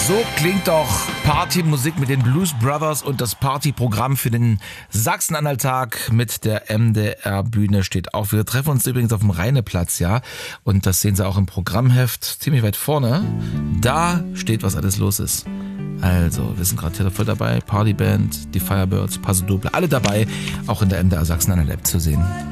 So klingt doch Partymusik mit den Blues Brothers und das Partyprogramm für den Sachsen-Anhalt-Tag mit der MDR-Bühne steht auf. Wir treffen uns übrigens auf dem Rheineplatz, ja. Und das sehen Sie auch im Programmheft ziemlich weit vorne. Da steht, was alles los ist. Also, wir sind gerade hier voll dabei. Partyband, die Firebirds, Paso Doble, alle dabei. Auch in der MDR Sachsen-Anhalt-App zu sehen.